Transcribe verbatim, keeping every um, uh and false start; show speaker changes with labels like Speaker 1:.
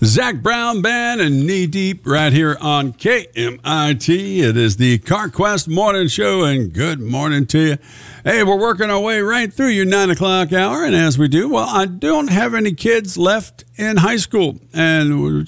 Speaker 1: Zach Brown Band and Knee Deep right here on K M I T. It is the CarQuest Morning Show, and good morning to you. Hey, we're working our way right through your nine o'clock hour, and as we do, well, I don't have any kids left in high school, and we're